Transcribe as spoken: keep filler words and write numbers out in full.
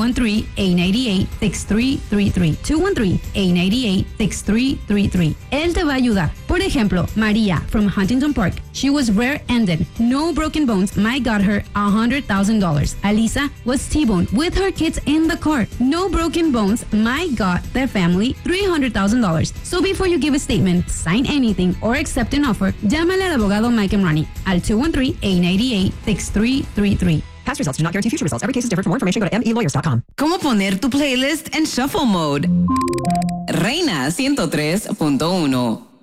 one three, eight nine eight, six three three three. two one three, eight nine eight, six three three three. Él te va a ayudar. Por ejemplo, Maria from Huntington Park. She was rear-ended. No broken bones. Mike got her one hundred thousand dollars. Alisa was T-boned with her kids in the car. No broken bones. Mike got their family three hundred thousand dollars. So before you give a statement, sign anything, or accept an offer, llámale al abogado Mike Emrani al two one three, eight nine eight, six three three three. Past results do not guarantee future results. Every case is different. For more information, go to m e lawyers dot com. ¿Cómo poner tu playlist en shuffle mode? Reina ciento tres punto uno.